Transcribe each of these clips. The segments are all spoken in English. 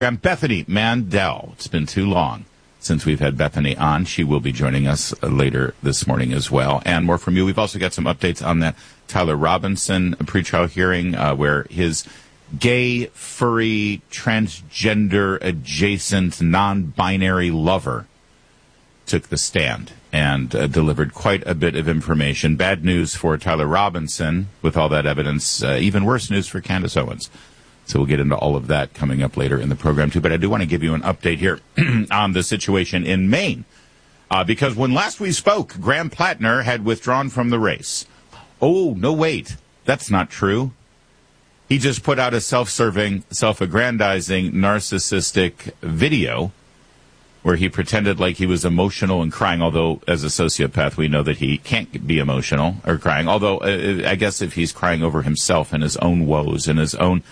Bethany Mandel. It's been too long since we've had Bethany on. She will be joining us later this morning as well. And more from you. We've also got some updates on that Tyler Robinson pretrial hearing where his gay, furry, transgender, adjacent, non-binary lover took the stand and delivered quite a bit of information. Bad news for Tyler Robinson with all that evidence. Even worse news for Candace Owens. So we'll get into all of that coming up later in the program, too. But I do want to give you an update here on the situation in Maine. Because when last we spoke, Graham Plattner had withdrawn from the race. Oh, no, wait. That's not true. He just put out a self-serving, self-aggrandizing, narcissistic video where he pretended like he was emotional and crying, although as a sociopath we know that he can't be emotional or crying. Although I guess if he's crying over himself and his own woes and his own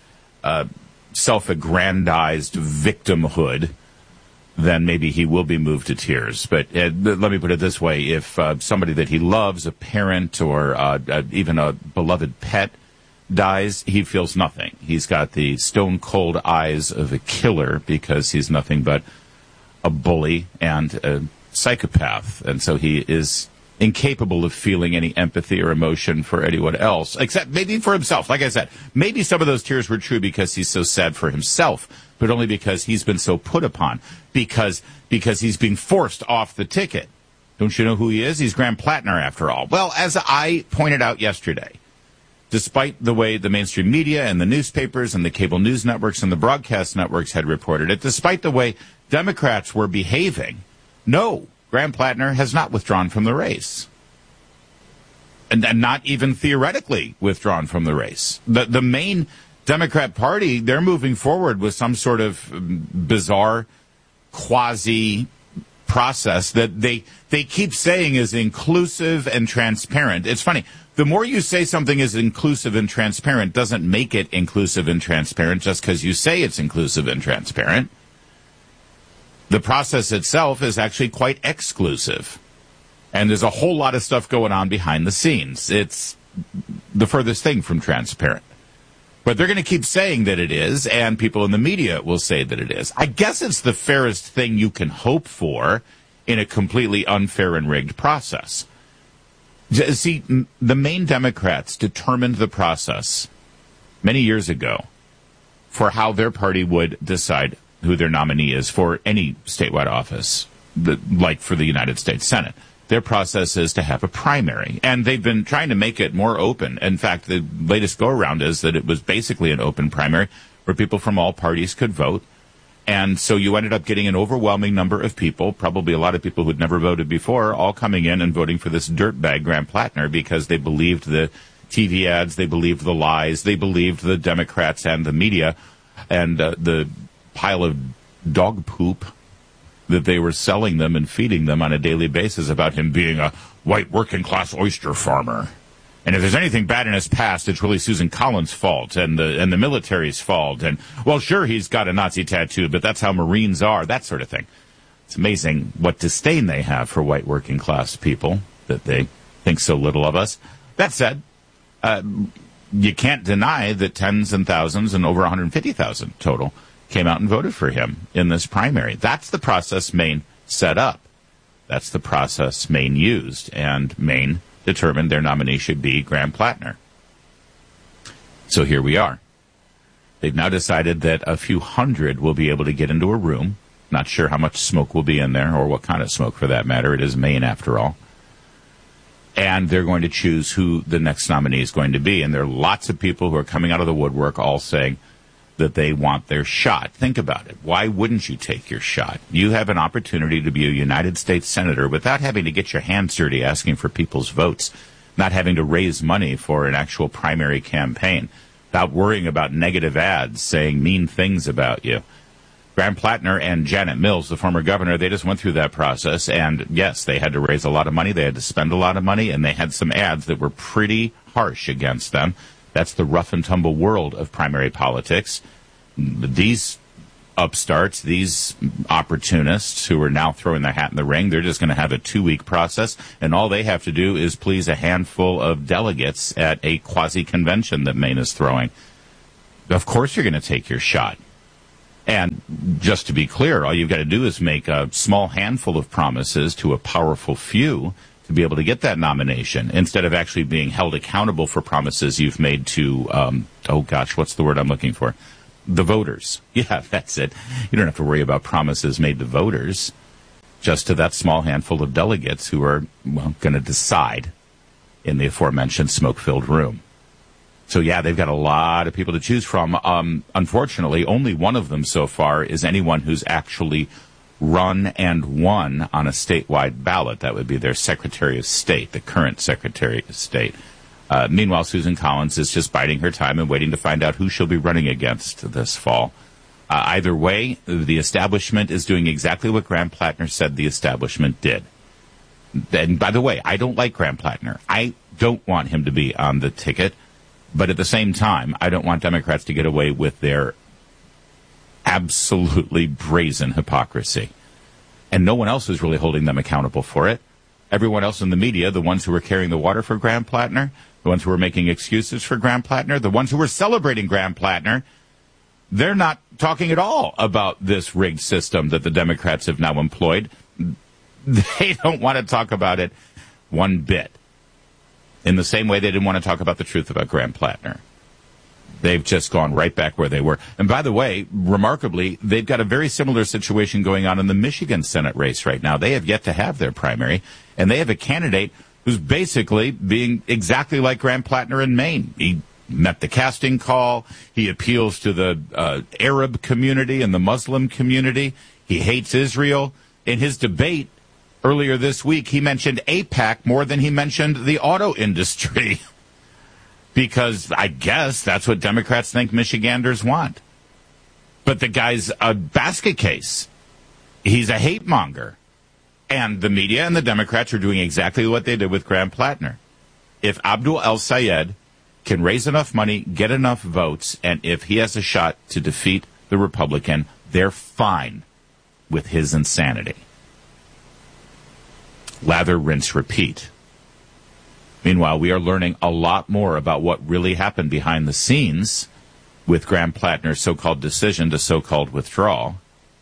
self-aggrandized victimhood, then maybe he will be moved to tears. But let me put it this way. If somebody that he loves, a parent or even a beloved pet, dies, he feels nothing. He's got the stone-cold eyes of a killer because he's nothing but a bully and a psychopath. And so he is incapable of feeling any empathy or emotion for anyone else, except maybe for himself. Like I said, maybe some of those tears were true because he's so sad for himself, but only because he's been so put upon, because he's being forced off the ticket. Don't you know who he is? He's Graham Plattner, after all. Well, as I pointed out yesterday, despite the way the mainstream media and the newspapers and the cable news networks and the broadcast networks had reported it, despite the way Democrats were behaving, no, Graham Plattner has not withdrawn from the race. And not even theoretically withdrawn from the race. The main Democrat Party, they're moving forward with some sort of bizarre quasi process that they keep saying is inclusive and transparent. It's funny. The more you say something is inclusive and transparent doesn't make it inclusive and transparent just because you say it's inclusive and transparent. The process itself is actually quite exclusive. And there's a whole lot of stuff going on behind the scenes. It's the furthest thing from transparent. But they're going to keep saying that it is, and people in the media will say that it is. I guess it's the fairest thing you can hope for in a completely unfair and rigged process. See, the Maine Democrats determined the process many years ago for how their party would decide who their nominee is for any statewide office, like for the United States Senate. Their process is to have a primary, and they've been trying to make it more open. In fact, the latest go-around is that it was basically an open primary where people from all parties could vote. And so you ended up getting an overwhelming number of people, probably a lot of people who'd never voted before, all coming in and voting for this dirtbag Graham Plattner because they believed the TV ads, they believed the lies, they believed the Democrats and the media, and the pile of dog poop that they were selling them and feeding them on a daily basis about him being a white working-class oyster farmer. And if there's anything bad in his past, it's really Susan Collins' fault and the military's fault. And, well, sure, he's got a Nazi tattoo, but that's how Marines are, that sort of thing. It's amazing what disdain they have for white working-class people, that they think so little of us. That said, you can't deny that tens and thousands and over 150,000 total came out and voted for him in this primary. That's the process Maine set up. That's the process Maine used, and Maine determined their nominee should be Graham Plattner. So here we are. They've now decided that a few hundred will be able to get into a room. Not sure how much smoke will be in there, or what kind of smoke for that matter. It is Maine after all. And they're going to choose who the next nominee is going to be. And there are lots of people who are coming out of the woodwork all saying that they want their shot. Think about it. Why wouldn't you take your shot? You have an opportunity to be a United States Senator without having to get your hands dirty asking for people's votes, not having to raise money for an actual primary campaign, without worrying about negative ads saying mean things about you. Graham Plattner and Janet Mills, the former governor, they just went through that process, and yes, they had to raise a lot of money, they had to spend a lot of money, and they had some ads that were pretty harsh against them. That's the rough and tumble world of primary politics. These upstarts, these opportunists who are now throwing their hat in the ring, they're just going to have a 2-week process, and all they have to do is please a handful of delegates at a quasi-convention that Maine is throwing. Of course you're going to take your shot. And just to be clear, all you've got to do is make a small handful of promises to a powerful few to be able to get that nomination, instead of actually being held accountable for promises you've made to, what's the word I'm looking for? The voters. Yeah, that's it. You don't have to worry about promises made to voters, just to that small handful of delegates who are, going to decide in the aforementioned smoke-filled room. So, yeah, they've got a lot of people to choose from. Unfortunately, only one of them so far is anyone who's actually run and won on a statewide ballot. That would be their Secretary of State, the current Secretary of State. Meanwhile, Susan Collins is just biding her time and waiting to find out who she'll be running against this fall. Either way, the establishment is doing exactly what Graham Plattner said the establishment did. And by the way, I don't like Graham Plattner. I don't want him to be on the ticket. But at the same time, I don't want Democrats to get away with their absolutely brazen hypocrisy. And no one else is really holding them accountable for it. Everyone else in the media, the ones who were carrying the water for Graham Plattner, the ones who were making excuses for Graham Plattner, the ones who were celebrating Graham Plattner, they're not talking at all about this rigged system that the Democrats have now employed. They don't want to talk about it one bit. In the same way they didn't want to talk about the truth about Graham Plattner. They've just gone right back where they were. And by the way, remarkably, they've got a very similar situation going on in the Michigan Senate race right now. They have yet to have their primary, and they have a candidate who's basically being exactly like Graham Plattner in Maine. He met the casting call. He appeals to the Arab community and the Muslim community. He hates Israel. In his debate earlier this week, he mentioned AIPAC more than he mentioned the auto industry. Because I guess that's what Democrats think Michiganders want. But the guy's a basket case. He's a hate monger. And the media and the Democrats are doing exactly what they did with Graham Plattner. If Abdul El-Sayed can raise enough money, get enough votes, and if he has a shot to defeat the Republican, they're fine with his insanity. Lather, rinse, repeat. Meanwhile, we are learning a lot more about what really happened behind the scenes with Graham Plattner's so-called decision to so-called withdrawal.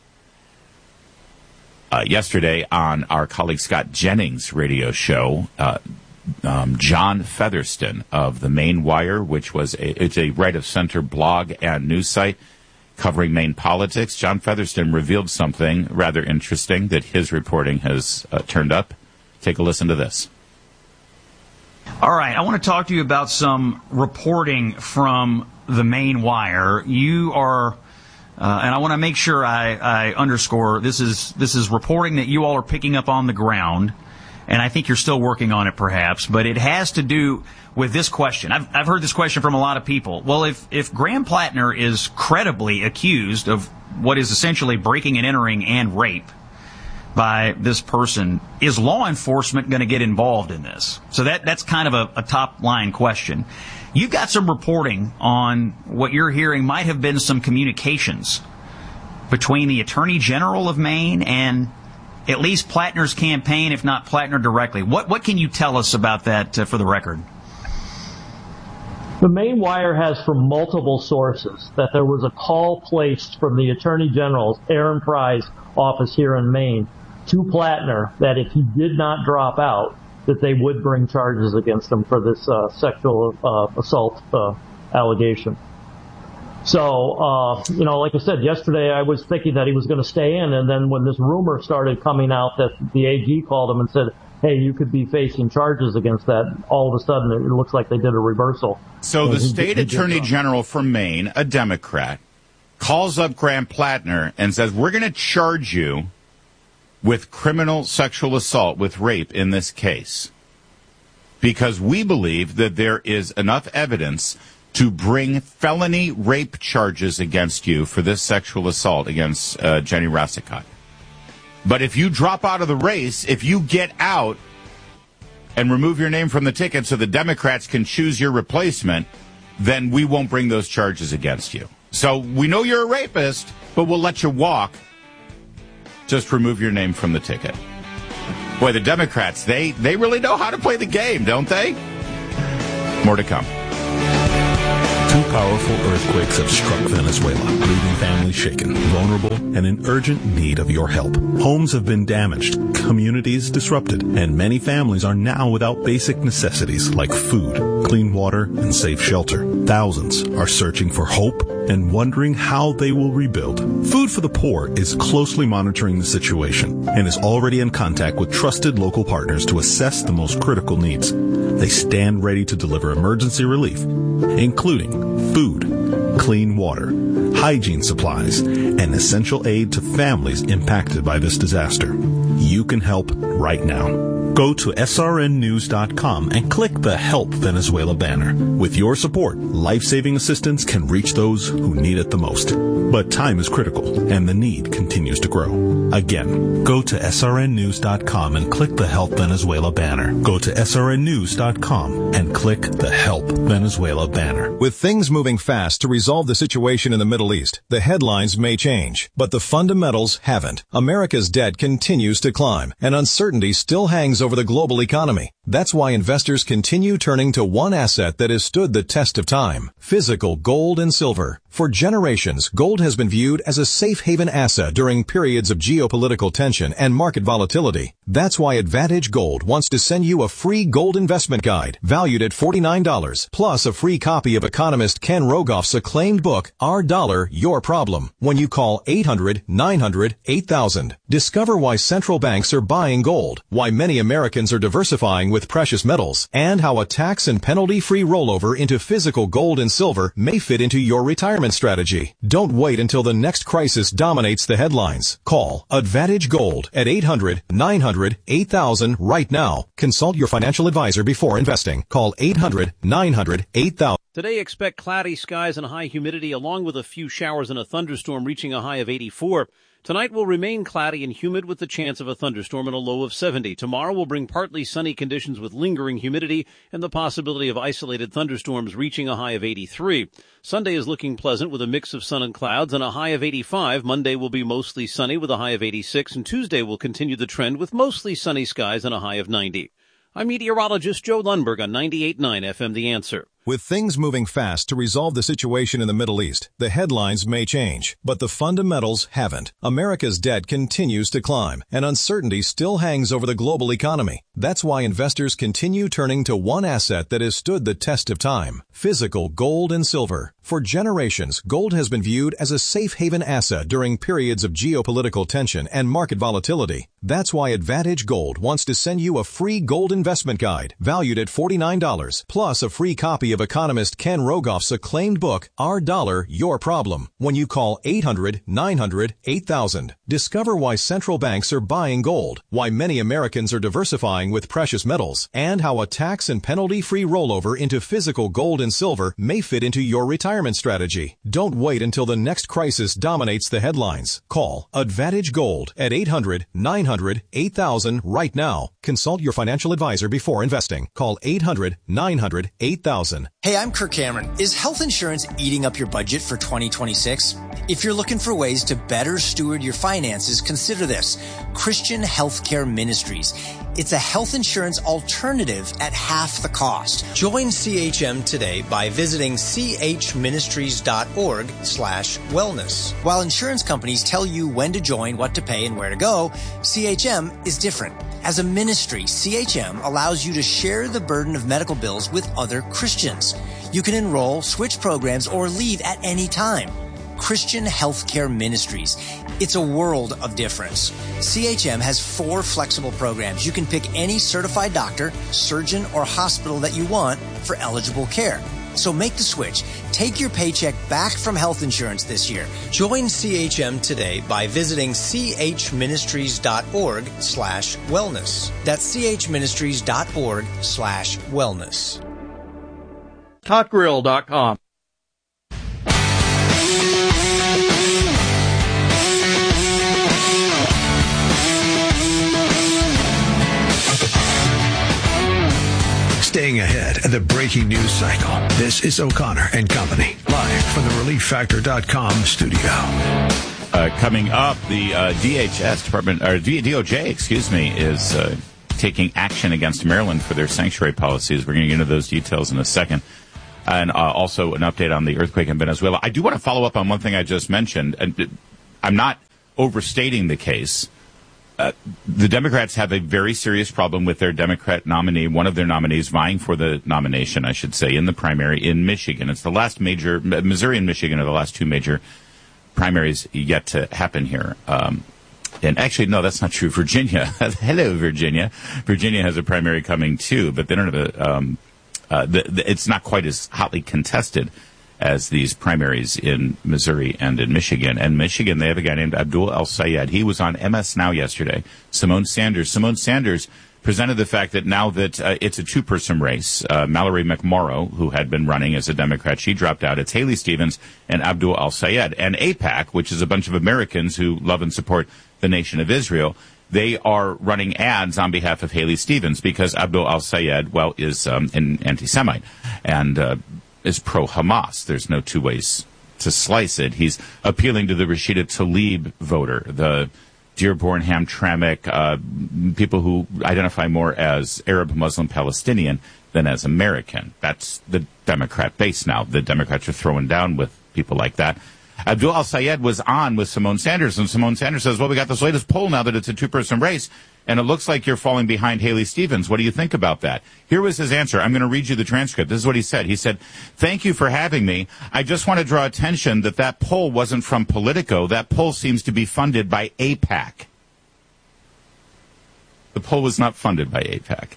Yesterday on our colleague Scott Jennings' radio show, John Featherston of the Maine Wire, which was it's a right-of-center blog and news site covering Maine politics, John Featherston revealed something rather interesting that his reporting has turned up. Take a listen to this. All right, I want to talk to you about some reporting from the Maine Wire. You are, and I want to make sure I underscore, this is reporting that you all are picking up on the ground, and I think you're still working on it perhaps, but it has to do with this question. I've heard this question from a lot of people. Well, if Graham Plattner is credibly accused of what is essentially breaking and entering and rape by this person, is law enforcement going to get involved in this? So that's kind of a top-line question. You've got some reporting on what you're hearing might have been some communications between the Attorney General of Maine and at least Plattner's campaign, if not Plattner directly. What can you tell us about that for the record? The Maine Wire has from multiple sources that there was a call placed from the Attorney General's Aaron Fry's office here in Maine to Plattner that if he did not drop out, that they would bring charges against him for this sexual assault allegation. So, like I said, yesterday I was thinking that he was going to stay in, and then when this rumor started coming out that the AG called him and said, hey, you could be facing charges against that, all of a sudden it looks like they did a reversal. So the state attorney general from Maine, a Democrat, calls up Graham Plattner and says, we're going to charge you with criminal sexual assault, with rape in this case, because we believe that there is enough evidence to bring felony rape charges against you for this sexual assault against Jenny Rassicot. But if you drop out of the race, if you get out and remove your name from the ticket so the Democrats can choose your replacement, then we won't bring those charges against you. So we know you're a rapist, but we'll let you walk. Just remove your name from the ticket. Boy, the Democrats, they really know how to play the game, don't they? More to come. 2 Powerful earthquakes have struck Venezuela, leaving families shaken, vulnerable, and in urgent need of your help. Homes have been damaged, communities disrupted, and many families are now without basic necessities like food, clean water, and safe shelter. Thousands are searching for hope and wondering how they will rebuild. Food for the Poor is closely monitoring the situation and is already in contact with trusted local partners to assess the most critical needs. They stand ready to deliver emergency relief, including food, clean water, hygiene supplies, and essential aid to families impacted by this disaster. You can help right now. Go to srnnews.com and click the Help Venezuela banner. With your support, life-saving assistance can reach those who need it the most. But time is critical, and the need continues to grow. Again, go to srnnews.com and click the Help Venezuela banner. Go to srnnews.com and click the Help Venezuela banner. With things moving fast to resolve the situation in the Middle East, the headlines may change, but the fundamentals haven't. America's debt continues to climb, and uncertainty still hangs over the global economy. That's why investors continue turning to one asset that has stood the test of time: physical gold and silver. For generations, gold has been viewed as a safe haven asset during periods of geopolitical tension and market volatility. That's why Advantage Gold wants to send you a free gold investment guide valued at $49, plus a free copy of economist Ken Rogoff's acclaimed book, Our Dollar, Your Problem, when you call 800-900-8000. Discover why central banks are buying gold, why many Americans are diversifying with precious metals, and how a tax and penalty-free rollover into physical gold and silver may fit into your retirement strategy. Don't wait until the next crisis dominates the headlines. Call Advantage Gold at 800-900-8000 right now. Consult your financial advisor before investing. Call 800-900-8000. Today, expect cloudy skies and high humidity, along with a few showers and a thunderstorm reaching a high of 84. Tonight will remain cloudy and humid with the chance of a thunderstorm and a low of 70. Tomorrow will bring partly sunny conditions with lingering humidity and the possibility of isolated thunderstorms reaching a high of 83. Sunday is looking pleasant with a mix of sun and clouds and a high of 85. Monday will be mostly sunny with a high of 86, and Tuesday will continue the trend with mostly sunny skies and a high of 90. I'm meteorologist Joe Lundberg on 98.9 FM The Answer. With things moving fast to resolve the situation in the Middle East, the headlines may change, but the fundamentals haven't. America's debt continues to climb, and uncertainty still hangs over the global economy. That's why investors continue turning to one asset that has stood the test of time: physical gold and silver. For generations, gold has been viewed as a safe haven asset during periods of geopolitical tension and market volatility. That's why Advantage Gold wants to send you a free gold investment guide valued at $49, plus a free copy of economist Ken Rogoff's acclaimed book, Our Dollar, Your Problem, when you call 800-900-8000. Discover why central banks are buying gold, why many Americans are diversifying with precious metals, and how a tax and penalty-free rollover into physical gold and silver may fit into your retirement strategy. Don't wait until the next crisis dominates the headlines. Call Advantage Gold at 800-900-8000 right now. Consult your financial advisor before investing. Call 800-900-8000. Hey, I'm Kirk Cameron. Is health insurance eating up your budget for 2026? If you're looking for ways to better steward your finances, consider this: Christian Healthcare Ministries. It's a health insurance alternative at half the cost. Join CHM today by visiting chministries.org/wellness. While insurance companies tell you when to join, what to pay, and where to go, CHM is different. As a ministry, CHM allows you to share the burden of medical bills with other Christians. You can enroll, switch programs, or leave at any time. Christian Healthcare Ministries. It's a world of difference. CHM has 4 flexible programs. You can pick any certified doctor, surgeon, or hospital that you want for eligible care. So make the switch. Take your paycheck back from health insurance this year. Join CHM today by visiting chministries.org/wellness. That's chministries.org/wellness. TotGrill.com. Staying ahead of the breaking news cycle. This is O'Connor and Company, live from the ReliefFactor.com studio. Coming up, the DOJ, is taking action against Maryland for their sanctuary policies. We're going to get into those details in a second. and also an update on the earthquake in Venezuela. I do want to follow up on one thing I just mentioned. And I'm not overstating the case. The Democrats have a very serious problem with their Democrat nominee, one of their nominees vying for the nomination, I should say, in the primary in Michigan. It's the last major, Missouri and Michigan are the last two major primaries yet to happen here. And actually, no, that's not true. Virginia, hello, Virginia. Virginia has a primary coming too, but they don't have it's not quite as hotly contested as these primaries in Missouri and in Michigan. And Michigan, they have a guy named Abdul El-Sayed. He was on MS Now yesterday. Simone Sanders presented the fact that now that it's a two-person race, Mallory McMorrow, who had been running as a Democrat, she dropped out. It's Haley Stevens and Abdul El-Sayed. And AIPAC, which is a bunch of Americans who love and support the nation of Israel, they are running ads on behalf of Haley Stevens because Abdul El-Sayed, well, is an anti-Semite and is pro-Hamas. There's no two ways to slice it. He's appealing to the Rashida Tlaib voter, the Dearborn, Hamtramck, people who identify more as Arab, Muslim, Palestinian than as American. That's the Democrat base now. The Democrats are throwing down with people like that. Abdul El-Sayed was on with Simone Sanders, and Simone Sanders says, well, we got this latest poll now that it's a two-person race, and it looks like you're falling behind Haley Stevens. What do you think about that? Here was his answer. I'm going to read you the transcript. This is what he said. He said, thank you for having me. I just want to draw attention that poll wasn't from Politico. That poll seems to be funded by AIPAC. The poll was not funded by AIPAC.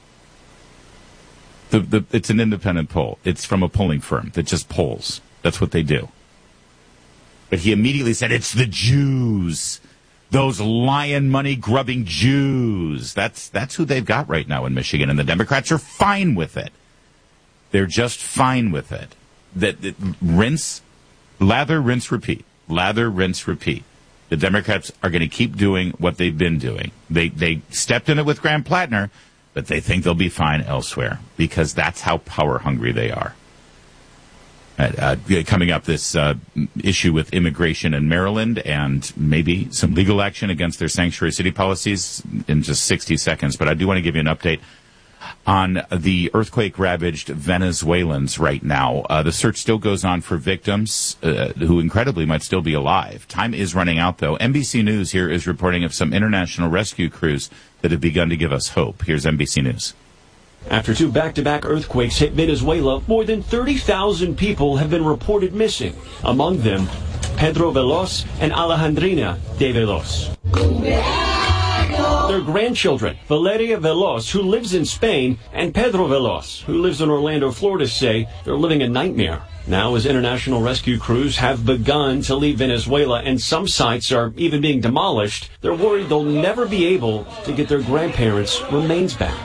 It's an independent poll. It's from a polling firm that just polls. That's what they do. But he immediately said, it's the Jews. Those lion money grubbing Jews. That's who they've got right now in Michigan. And the Democrats are fine with it. They're just fine with it. Lather, rinse, repeat. Lather, rinse, repeat. The Democrats are going to keep doing what they've been doing. They stepped in it with Graham Plattner, but they think they'll be fine elsewhere because that's how power hungry they are. Coming up, this issue with immigration in Maryland and maybe some legal action against their sanctuary city policies in just 60 seconds. But I do want to give you an update on the earthquake-ravaged Venezuelans right now. The search still goes on for victims who incredibly might still be alive. Time is running out, though. NBC News here is reporting of some international rescue crews that have begun to give us hope. Here's NBC News. After two back-to-back earthquakes hit Venezuela, more than 30,000 people have been reported missing. Among them, Pedro Veloz and Alejandrina de Veloz. Their grandchildren, Valeria Veloz, who lives in Spain, and Pedro Veloz, who lives in Orlando, Florida, say they're living a nightmare. Now, as international rescue crews have begun to leave Venezuela and some sites are even being demolished, they're worried they'll never be able to get their grandparents' remains back.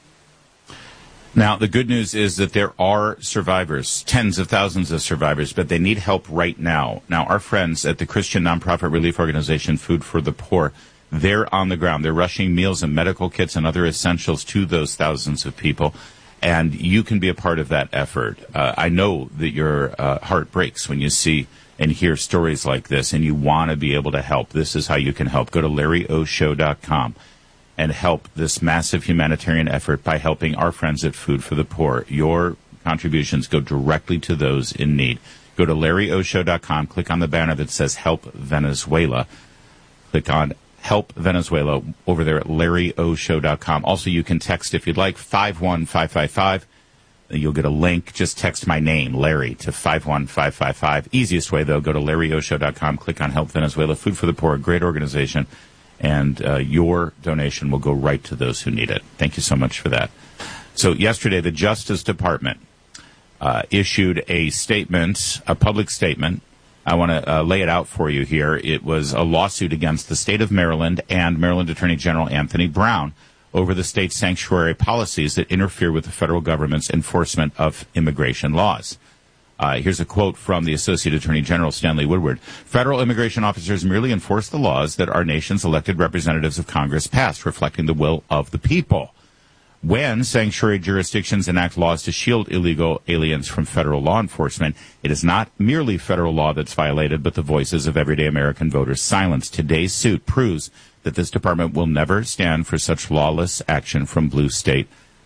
Now, the good news is that there are survivors, tens of thousands of survivors, but they need help right now. Now, our friends at the Christian nonprofit relief organization Food for the Poor, they're on the ground. They're rushing meals and medical kits and other essentials to those thousands of people, and you can be a part of that effort. I know that your heart breaks when you see and hear stories like this, and you want to be able to help. This is how you can help. Go to LarryOShow.com. and help this massive humanitarian effort by helping our friends at Food for the Poor. Your contributions go directly to those in need. Go to LarryOShow.com, click on the banner that says Help Venezuela. Click on Help Venezuela over there at LarryOShow.com. Also, you can text, if you'd like, 51555. You'll get a link. Just text my name, Larry, to 51555. Easiest way, though, go to LarryOShow.com, click on Help Venezuela. Food for the Poor, a great organization. And your donation will go right to those who need it. Thank you so much for that. So yesterday, the Justice Department issued a statement, a public statement. I want to lay it out for you here. It was a lawsuit against the state of Maryland and Maryland Attorney General Anthony Brown over the state's sanctuary policies that interfere with the federal government's enforcement of immigration laws. Here's a quote from the Associate Attorney General, Stanley Woodward. Federal immigration officers merely enforce the laws that our nation's elected representatives of Congress passed, reflecting the will of the people. When sanctuary jurisdictions enact laws to shield illegal aliens from federal law enforcement, it is not merely federal law that's violated, but the voices of everyday American voters silenced. Today's suit proves that this department will never stand for such lawless action from blue state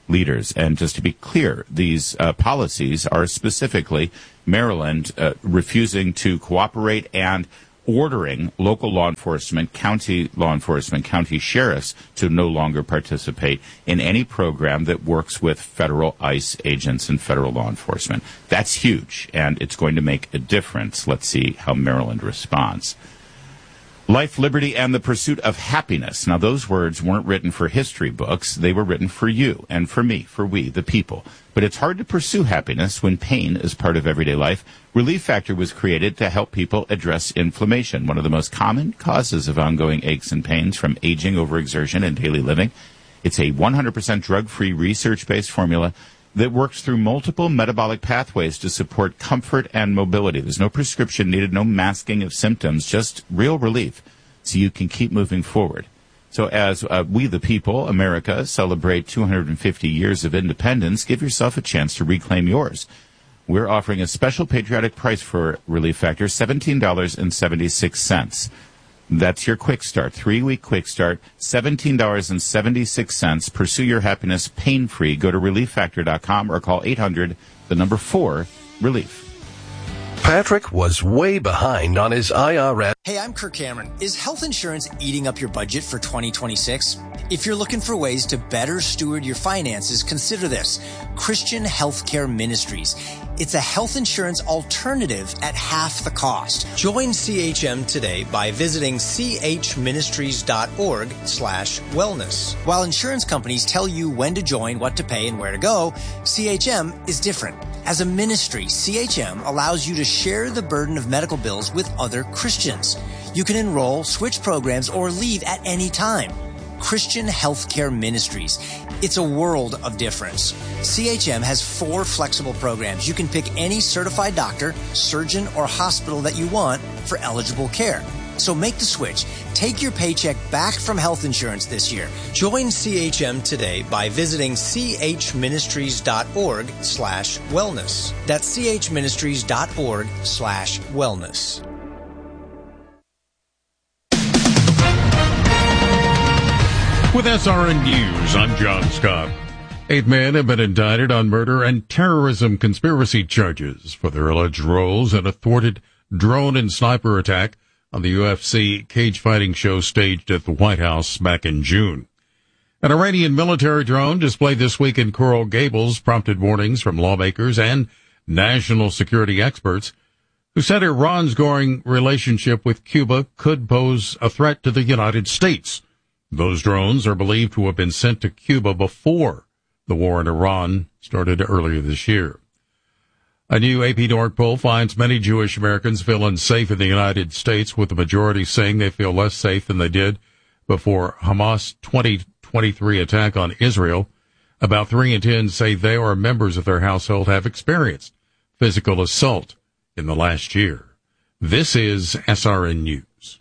leaders. And just to be clear, these policies are specifically Maryland refusing to cooperate and ordering local law enforcement, county sheriffs to no longer participate in any program that works with federal ICE agents and federal law enforcement. That's huge, and it's going to make a difference. Let's see how Maryland responds. Life, liberty, and the pursuit of happiness. Now, those words weren't written for history books. They were written for you and for me, for we, the people. But it's hard to pursue happiness when pain is part of everyday life. Relief Factor was created to help people address inflammation, one of the most common causes of ongoing aches and pains from aging, overexertion, and daily living. It's a 100% drug-free, research-based formula that works through multiple metabolic pathways to support comfort and mobility. There's no prescription needed, no masking of symptoms, just real relief so you can keep moving forward. So as we, the people, America, celebrate 250 years of independence, give yourself a chance to reclaim yours. We're offering a special patriotic price for Relief Factor, $17.76. That's your quick start, 3-week quick start, $17.76. Pursue your happiness pain-free. Go to relieffactor.com or call 800-4-RELIEF. Patrick was way behind on his IRS. Hey, I'm Kirk Cameron. Is health insurance eating up your budget for 2026? If you're looking for ways to better steward your finances, consider this. Christian Healthcare Ministries. It's a health insurance alternative at half the cost. Join CHM today by visiting chministries.org/wellness. While insurance companies tell you when to join, what to pay, and where to go, CHM is different. As a ministry, CHM allows you to share the burden of medical bills with other Christians. You can enroll, switch programs, or leave at any time. Christian Healthcare Ministries. It's a world of difference. CHM has 4 flexible programs. You can pick any certified doctor, surgeon, or hospital that you want for eligible care. So make the switch. Take your paycheck back from health insurance this year. Join CHM today by visiting chministries.org/wellness. That's chministries.org/wellness. With SRN News, I'm John Scott. 8 men have been indicted on murder and terrorism conspiracy charges for their alleged roles in a thwarted drone and sniper attack on the UFC cage fighting show staged at the White House back in June. An Iranian military drone displayed this week in Coral Gables prompted warnings from lawmakers and national security experts who said Iran's growing relationship with Cuba could pose a threat to the United States. Those drones are believed to have been sent to Cuba before the war in Iran started earlier this year. A new AP North poll finds many Jewish Americans feel unsafe in the United States, with the majority saying they feel less safe than they did before Hamas' 2023 attack on Israel. About 3 in 10 say they or members of their household have experienced physical assault in the last year. This is SRN News.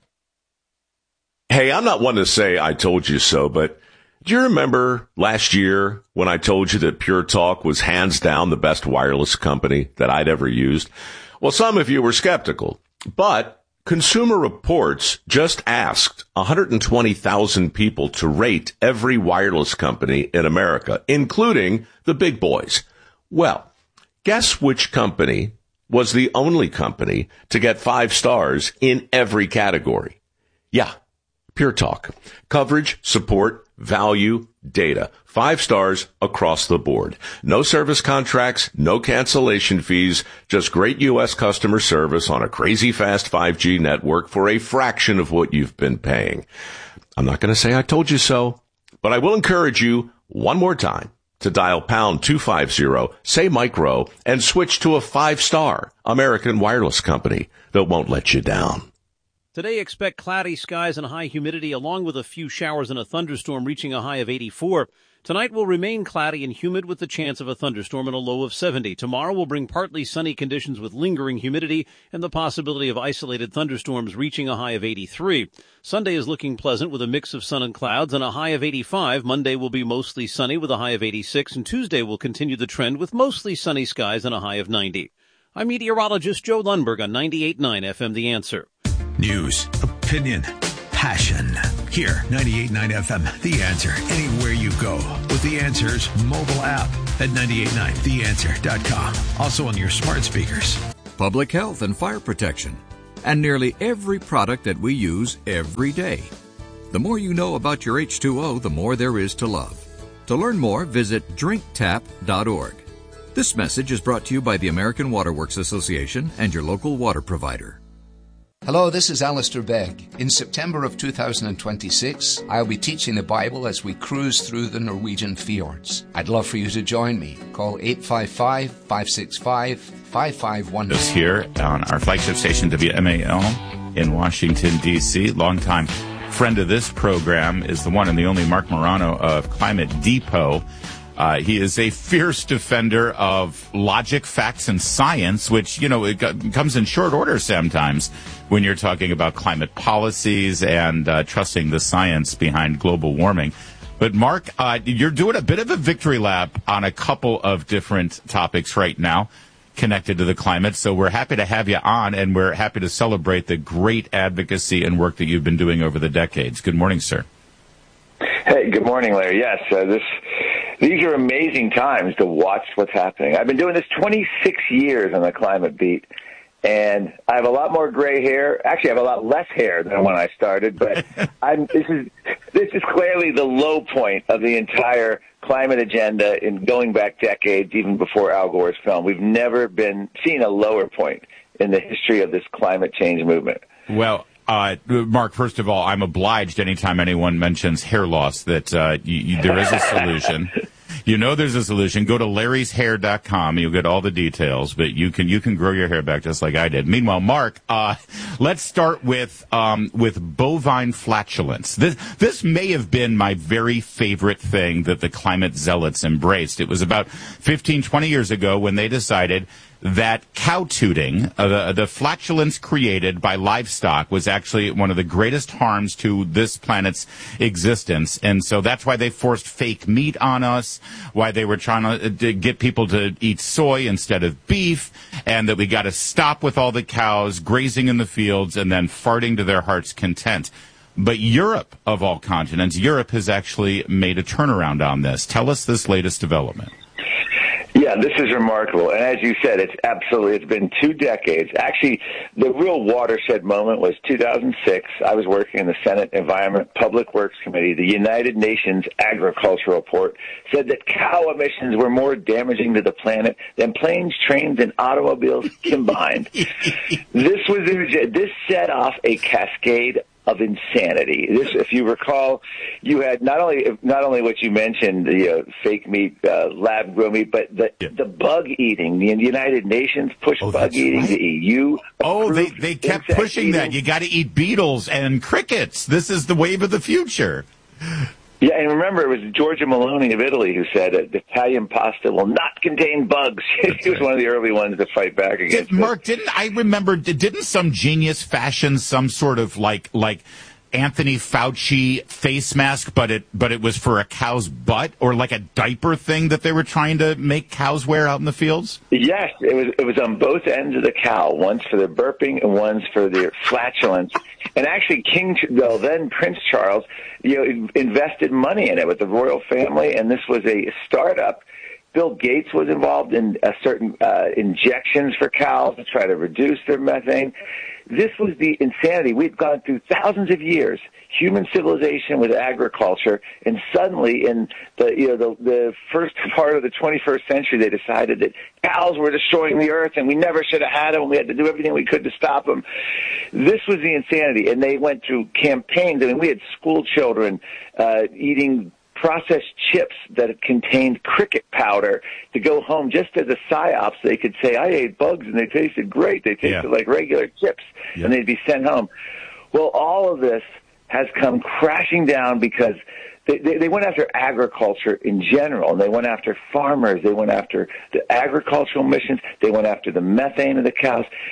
Hey, I'm not one to say I told you so, but do you remember last year when I told you that Pure Talk was hands down the best wireless company that I'd ever used? Well, some of you were skeptical, but Consumer Reports just asked 120,000 people to rate every wireless company in America, including the big boys. Well, guess which company was the only company to get 5 stars in every category? Yeah. Pure Talk. Coverage, support, value, data. 5 stars across the board. No service contracts, no cancellation fees, just great U.S. customer service on a crazy fast 5G network for a fraction of what you've been paying. I'm not going to say I told you so, but I will encourage you one more time to dial pound 250, say micro, and switch to a 5-star American wireless company that won't let you down. Today, expect cloudy skies and high humidity, along with a few showers and a thunderstorm reaching a high of 84. Tonight will remain cloudy and humid with the chance of a thunderstorm and a low of 70. Tomorrow will bring partly sunny conditions with lingering humidity and the possibility of isolated thunderstorms reaching a high of 83. Sunday is looking pleasant with a mix of sun and clouds and a high of 85. Monday will be mostly sunny with a high of 86, and Tuesday will continue the trend with mostly sunny skies and a high of 90. I'm meteorologist Joe Lundberg on 98.9 FM The Answer. News, opinion, passion. Here, 98.9 FM, The Answer, anywhere you go. With The Answer's mobile app at 98.9theanswer.com. Also on your smart speakers. Public health and fire protection, and nearly every product that we use every day. The more you know about your H2O, the more there is to love. To learn more, visit drinktap.org. This message is brought to you by the American Water Works Association and your local water provider. Hello, this is Alistair Begg. In September of 2026, I'll be teaching the Bible as we cruise through the Norwegian fjords. I'd love for you to join me. Call 855-565-5510. This here on our flagship station, WMAL, in Washington, D.C. Longtime friend of this program is the one and the only Mark Morano of Climate Depot. He is a fierce defender of logic, facts, and science, which, it comes in short order sometimes when you're talking about climate policies and trusting the science behind global warming. But, Mark, you're doing a bit of a victory lap on a couple of different topics right now connected to the climate. So we're happy to have you on, and we're happy to celebrate the great advocacy and work that you've been doing over the decades. Good morning, sir. Hey, good morning, Larry. Yes, these are amazing times to watch what's happening. I've been doing this 26 years on the climate beat, and I have a lot more gray hair. Actually, I have a lot less hair than when I started, but this is clearly the low point of the entire climate agenda in going back decades, even before Al Gore's film. We've never seen a lower point in the history of this climate change movement. Well, Mark, first of all, I'm obliged anytime anyone mentions hair loss that there is a solution. There's a solution. Go to larryshair.com. You'll get all the details, but you can grow your hair back just like I did. Meanwhile, Mark, let's start with bovine flatulence. This may have been my very favorite thing that the climate zealots embraced. It was about 15, 20 years ago when they decided that cow tooting, the flatulence created by livestock, was actually one of the greatest harms to this planet's existence. And so that's why they forced fake meat on us, why they were trying to get people to eat soy instead of beef, and that we got to stop with all the cows grazing in the fields and then farting to their heart's content. But Europe, of all continents, Europe has actually made a turnaround on this. Tell us this latest development. Yeah, this is remarkable. And as you said, it's been 2 decades. Actually, the real watershed moment was 2006. I was working in the Senate Environment Public Works Committee. The United Nations Agricultural Report said that cow emissions were more damaging to the planet than planes, trains, and automobiles combined. This set off a cascade of insanity. This, if you recall, you had not only what you mentioned, the fake meat, lab grown meat, but the bug eating. The United Nations pushed bug eating. Right. The EU. They kept pushing that. You got to eat beetles and crickets. This is the wave of the future. Yeah, and remember, it was Giorgia Meloni of Italy who said Italian pasta will not contain bugs. He was one of the early ones to fight back against it. Mark, didn't some genius fashion some sort of like Anthony Fauci face mask, but it was for a cow's butt, or like a diaper thing that they were trying to make cows wear out in the fields? Yes, it was on both ends of the cow, once for their burping and once for their flatulence. And actually, then Prince Charles, invested money in it with the royal family, and this was a startup. Bill Gates was involved in certain injections for cows to try to reduce their methane. This was the insanity. We've gone through thousands of years, human civilization with agriculture, and suddenly in the first part of the 21st century, they decided that cows were destroying the earth and we never should have had them, and we had to do everything we could to stop them. This was the insanity, and they went through campaigns. I mean, we had school children eating processed chips that contained cricket powder to go home just as a psyop, so they could say, I ate bugs and they tasted great. They tasted like regular chips, and they'd be sent home. Well, all of this has come crashing down because they went after agriculture in general, and they went after farmers. They went after the agricultural emissions. They went after the methane of the cows.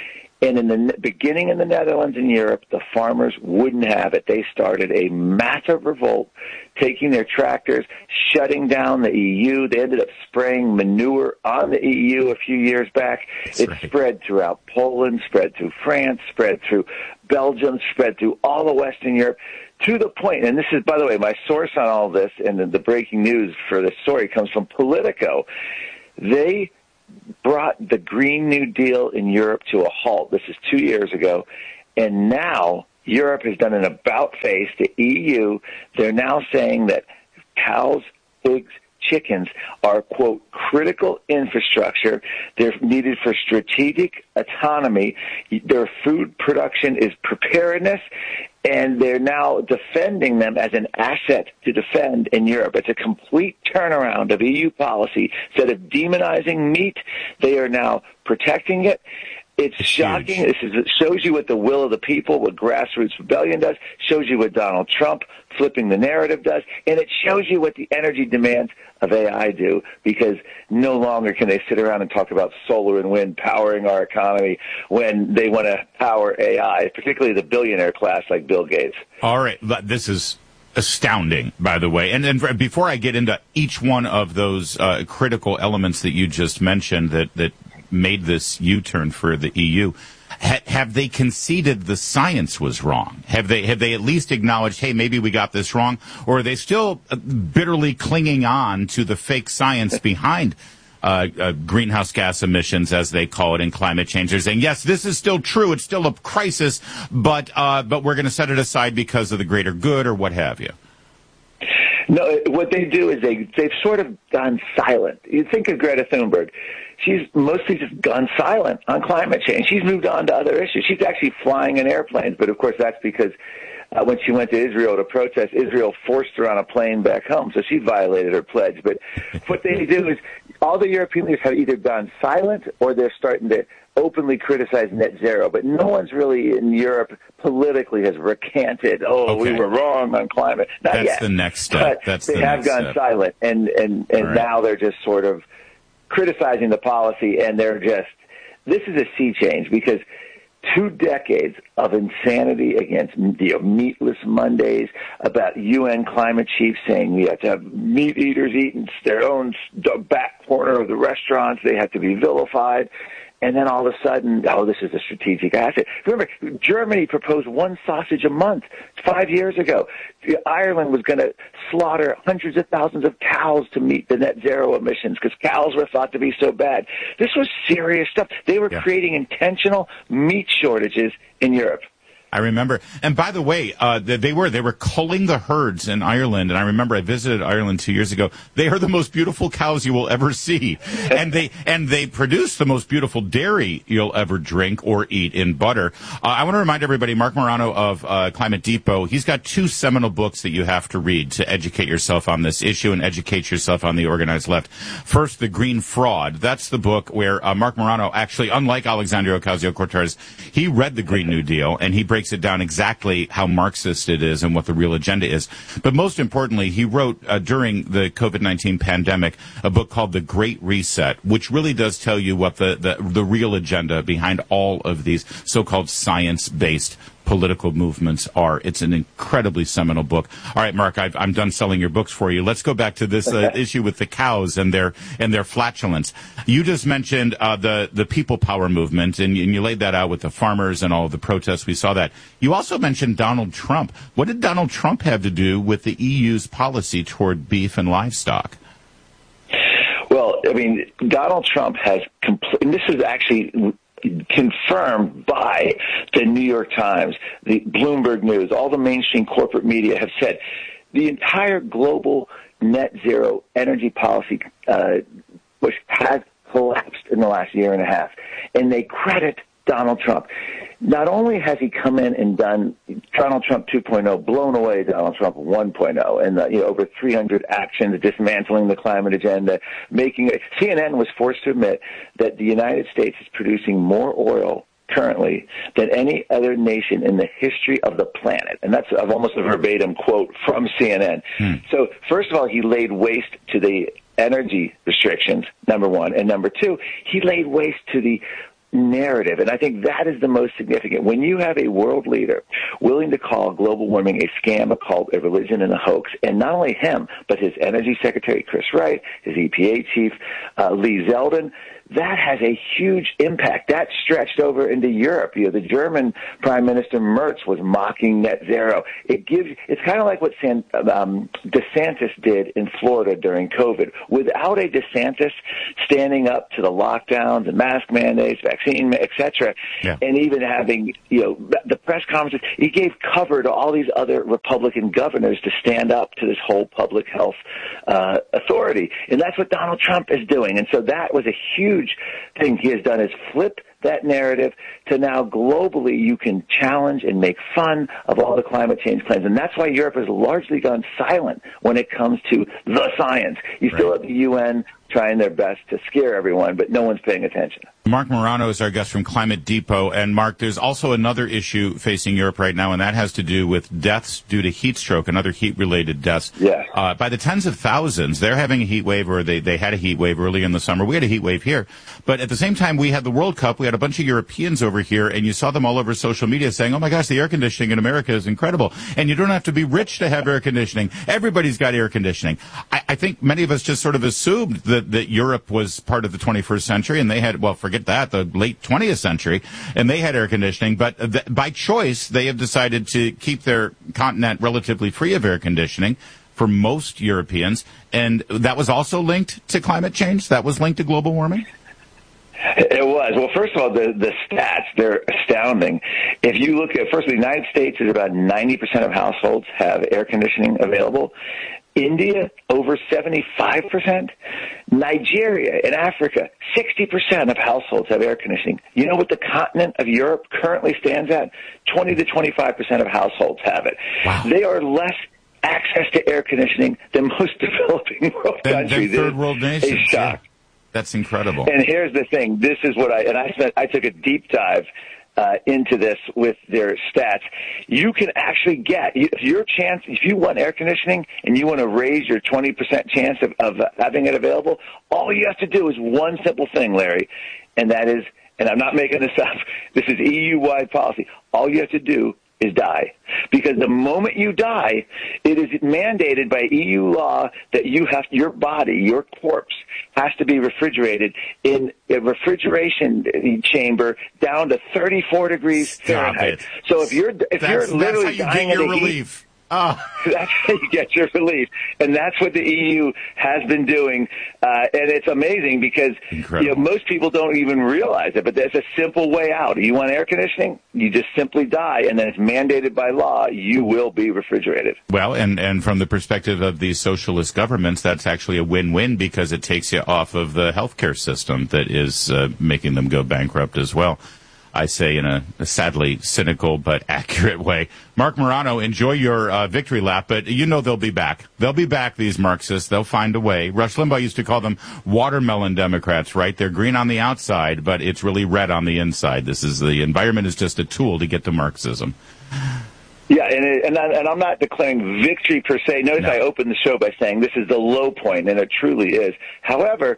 And in the beginning in the Netherlands and Europe, the farmers wouldn't have it. They started a massive revolt, taking their tractors, shutting down the EU. They ended up spraying manure on the EU a few years back. It spread throughout Poland, spread through France, spread through Belgium, spread through all of Western Europe, to the point, and this is, by the way, my source on all this, and the breaking news for this story comes from Politico. They brought the Green New Deal in Europe to a halt. This is 2 years ago, and now Europe has done an about-face to EU. They're now saying that cows, pigs, chickens are, quote, critical infrastructure. They're needed for strategic autonomy. Their food production is preparedness, and they're now defending them as an asset to defend in Europe. It's a complete turnaround of EU policy. Instead of demonizing meat, they are now protecting it. It's shocking. It shows you what the will of the people, what grassroots rebellion does, shows you what Donald Trump flipping the narrative does, and it shows you what the energy demands of AI do, because no longer can they sit around and talk about solar and wind powering our economy when they want to power AI, particularly the billionaire class like Bill Gates. All right. This is astounding, by the way. And before I get into each one of those critical elements that you just mentioned that made this U-turn for the EU, have they conceded the science was wrong? Have they at least acknowledged, hey, maybe we got this wrong? Or are they still bitterly clinging on to the fake science behind greenhouse gas emissions, as they call it, in climate change? They're saying, yes, this is still true. It's still a crisis, but we're going to set it aside because of the greater good, or what have you. No, what they do is they've sort of gone silent. You think of Greta Thunberg. She's mostly just gone silent on climate change. She's moved on to other issues. She's actually flying in airplanes, but of course that's because when she went to Israel to protest, Israel forced her on a plane back home, so she violated her pledge. But what they do is all the European leaders have either gone silent or they're starting to openly criticize net zero, but no one's really in Europe politically has recanted, we were wrong on climate. Not That's yet. the next step. But they have gone silent, and right. Now they're just sort of criticizing the policy, and this is a sea change, because 2 decades of insanity against meatless Mondays, about UN climate chiefs saying we have to have meat eaters eating their own back corner of the restaurants, they have to be vilified. And then all of a sudden, this is a strategic asset. Remember, Germany proposed 1 sausage a month 5 years ago. Ireland was going to slaughter hundreds of thousands of cows to meet the net zero emissions because cows were thought to be so bad. This was serious stuff. They were creating intentional meat shortages in Europe. I remember, and by the way, they were culling the herds in Ireland, and I remember I visited Ireland 2 years ago. They are the most beautiful cows you will ever see, and they produce the most beautiful dairy you'll ever drink or eat in butter. I want to remind everybody, Marc Morano of Climate Depot, he's got 2 seminal books that you have to read to educate yourself on this issue and educate yourself on the organized left. First, The Green Fraud. That's the book where Marc Morano, actually, unlike Alexandria Ocasio-Cortez, he read the Green New Deal, and he breaks it down exactly how Marxist it is and what the real agenda is. But most importantly, he wrote during the COVID-19 pandemic a book called The Great Reset, which really does tell you what the real agenda behind all of these so-called science-based political movements are. It's an incredibly seminal book. All right, Mark, I'm done selling your books for you. Let's go back to this issue with the cows and their flatulence. You just mentioned the people power movement, and you laid that out with the farmers and all of the protests. We saw that. You also mentioned Donald Trump. What did Donald Trump have to do with the EU's policy toward beef and livestock? Well, I mean, Donald Trump has and this is actually confirmed by the New York Times, the Bloomberg News, all the mainstream corporate media have said the entire global net zero energy policy which has collapsed in the last year and a half. And they credit Donald Trump. Not only has he come in and done Donald Trump 2.0, blown away Donald Trump 1.0, and over 300 actions dismantling the climate agenda, making it. CNN was forced to admit that the United States is producing more oil currently than any other nation in the history of the planet. And that's almost a verbatim quote from CNN. So first of all, he laid waste to the energy restrictions, number one. And number two, he laid waste to the narrative, and I think that is the most significant. When you have a world leader willing to call global warming a scam, a cult, a religion, and a hoax, and not only him, but his Energy Secretary, Chris Wright, his EPA Chief, Lee Zeldin, that has a huge impact. That stretched over into Europe. The German Prime Minister Merz was mocking net zero. It's kind of like what DeSantis did in Florida during COVID. Without a DeSantis standing up to the lockdowns and mask mandates, vaccine, etc., and even having, the press conferences, he gave cover to all these other Republican governors to stand up to this whole public health authority. And that's what Donald Trump is doing. And so that was a huge thing he has done, is flip that narrative to now globally you can challenge and make fun of all the climate change claims. And that's why Europe has largely gone silent when it comes to the science. You still have the UN trying their best to scare everyone, but no one's paying attention. Mark Morano is our guest from Climate Depot. And Mark, there's also another issue facing Europe right now, and that has to do with deaths due to heat stroke and other heat-related deaths. Yeah. By the tens of thousands, they're having a heat wave, or they had a heat wave early in the summer. We had a heat wave here. But at the same time, we had the World Cup. We had a bunch of Europeans over here, and you saw them all over social media saying, oh, my gosh, the air conditioning in America is incredible. And you don't have to be rich to have air conditioning. Everybody's got air conditioning. I think many of us just sort of assumed that Europe was part of the 21st century, and they had, well, forget that, the late 20th century, and they had air conditioning. But by choice, they have decided to keep their continent relatively free of air conditioning for most Europeans. And that was also linked to climate change? That was linked to global warming? It was. Well, first of all, the stats, they're astounding. If you look at, first, the United States is about 90% of households have air conditioning available. India, over 75%. Nigeria and Africa, 60% of households have air conditioning. You know what the continent of Europe currently stands at? 20 to 25% of households have it. Wow. They are less access to air conditioning than most developing world countries. Third world nations. A shock. Yeah. That's incredible. And here's the thing. This is what I took a deep dive into this with their stats. You can actually get, if you want air conditioning and you want to raise your 20% chance of having it available, all you have to do is one simple thing, Larry, and that is, and I'm not making this up, this is EU-wide policy. All you have to do is die. Because the moment you die, it is mandated by EU law that your body, your corpse, has to be refrigerated in a refrigration chamber down to 34 degrees Fahrenheit. So if you're literally dying of the heat, that's how you get your relief. And that's what the EU has been doing. And it's amazing because most people don't even realize it, but there's a simple way out. You want air conditioning? You just simply die, and then it's mandated by law. You will be refrigerated. Well, and from the perspective of these socialist governments, that's actually a win-win because it takes you off of the healthcare system that is making them go bankrupt as well. I say in a sadly cynical but accurate way. Mark Morano, enjoy your victory lap, but you know they'll be back. They'll be back, these Marxists. They'll find a way. Rush Limbaugh used to call them watermelon Democrats, right? They're green on the outside, but it's really red on the inside. The environment is just a tool to get to Marxism. Yeah, and I'm not declaring victory per se. Notice I opened the show by saying this is the low point, and it truly is. However,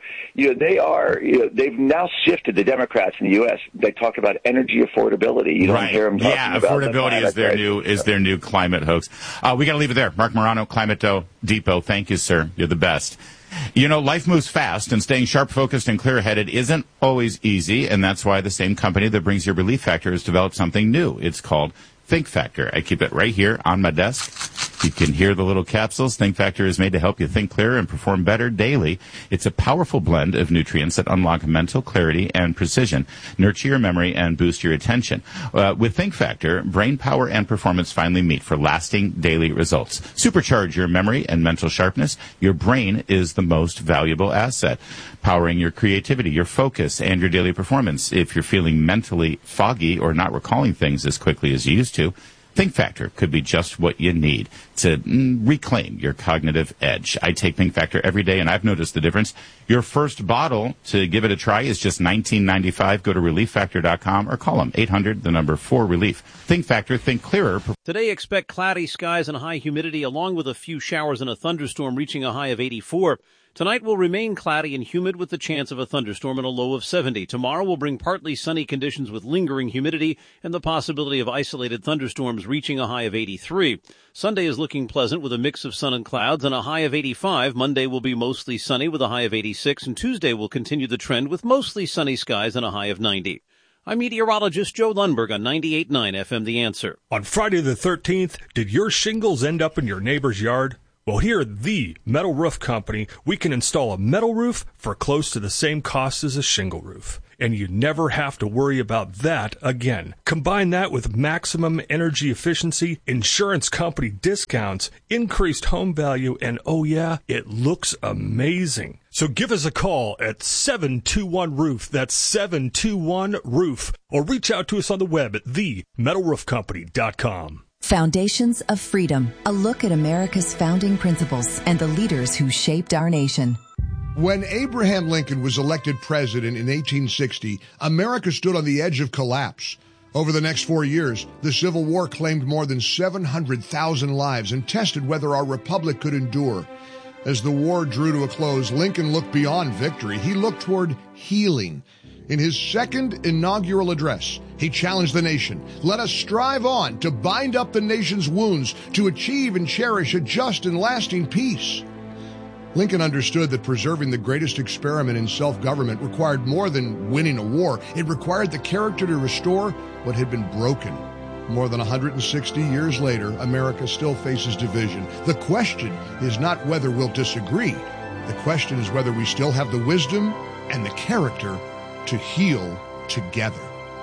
they've now shifted, the Democrats in the U.S. They talk about energy affordability. You don't hear them talking about affordability is their new climate hoax. We got to leave it there. Mark Morano, Climate Depot. Thank you, sir. You're the best. Life moves fast, and staying sharp, focused, and clear-headed isn't always easy, and that's why the same company that brings your Relief Factor has developed something new. It's called Think Factor. I keep it right here on my desk. You can hear the little capsules. Think Factor is made to help you think clearer and perform better daily. It's a powerful blend of nutrients that unlock mental clarity and precision, nurture your memory, and boost your attention. With Think Factor, brain power and performance finally meet for lasting daily results. Supercharge your memory and mental sharpness. Your brain is the most valuable asset, powering your creativity, your focus, and your daily performance. If you're feeling mentally foggy or not recalling things as quickly as you used to, Think Factor could be just what you need to reclaim your cognitive edge. I take Think Factor every day, and I've noticed the difference. Your first bottle to give it a try is just $19.95. Go to ReliefFactor.com or call them 800-4RELIEF. Think Factor, think clearer. Today, expect cloudy skies and high humidity, along with a few showers and a thunderstorm reaching a high of 84. Tonight will remain cloudy and humid with the chance of a thunderstorm and a low of 70. Tomorrow will bring partly sunny conditions with lingering humidity and the possibility of isolated thunderstorms reaching a high of 83. Sunday is looking pleasant with a mix of sun and clouds and a high of 85. Monday will be mostly sunny with a high of 86, and Tuesday will continue the trend with mostly sunny skies and a high of 90. I'm meteorologist Joe Lundberg on 98.9 FM The Answer. On Friday the 13th, did your shingles end up in your neighbor's yard? Well, here at the Metal Roof Company, we can install a metal roof for close to the same cost as a shingle roof. And you never have to worry about that again. Combine that with maximum energy efficiency, insurance company discounts, increased home value, and oh yeah, it looks amazing. So give us a call at 721-ROOF. That's 721-ROOF. Or reach out to us on the web at themetalroofcompany.com. Foundations of Freedom, a look at America's founding principles and the leaders who shaped our nation. When Abraham Lincoln was elected president in 1860, America stood on the edge of collapse. Over the next 4 years, the Civil War claimed more than 700,000 lives and tested whether our republic could endure. As the war drew to a close, Lincoln looked beyond victory. He looked toward healing. In his second inaugural address, he challenged the nation. Let us strive on to bind up the nation's wounds, to achieve and cherish a just and lasting peace. Lincoln understood that preserving the greatest experiment in self-government required more than winning a war. It required the character to restore what had been broken. More than 160 years later, America still faces division. The question is not whether we'll disagree. The question is whether we still have the wisdom and the character to heal together.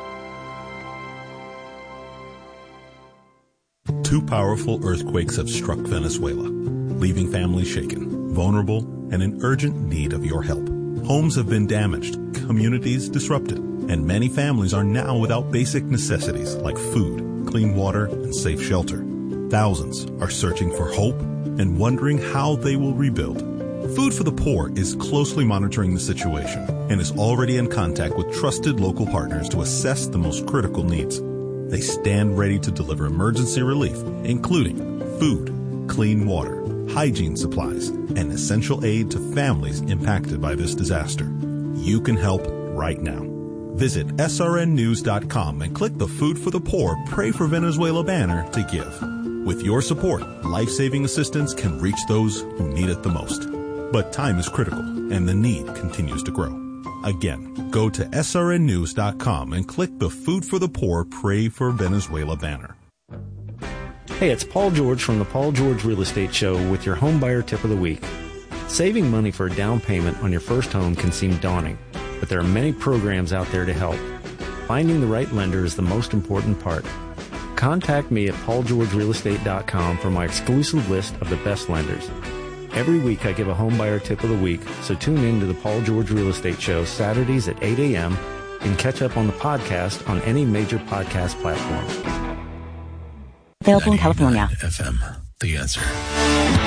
Two powerful earthquakes have struck Venezuela, leaving families shaken, vulnerable, and in urgent need of your help. Homes have been damaged, communities disrupted, and many families are now without basic necessities like food, clean water, and safe shelter. Thousands are searching for hope and wondering how they will rebuild. Food for the Poor is closely monitoring the situation and is already in contact with trusted local partners to assess the most critical needs. They stand ready to deliver emergency relief, including food, clean water, hygiene supplies, and essential aid to families impacted by this disaster. You can help right now. Visit srnnews.com and click the Food for the Poor Pray for Venezuela banner to give. With your support, life-saving assistance can reach those who need it the most. But time is critical, and the need continues to grow. Again, go to srnnews.com and click the Food for the Poor Pray for Venezuela banner. Hey, it's Paul George from the Paul George Real Estate Show with your home buyer tip of the week. Saving money for a down payment on your first home can seem daunting, but there are many programs out there to help. Finding the right lender is the most important part. Contact me at paulgeorgerealestate.com for my exclusive list of the best lenders. Every week I give a home buyer tip of the week, so tune in to the Paul George Real Estate Show Saturdays at 8 a.m. and catch up on the podcast on any major podcast platform. Available in California. FM, The Answer.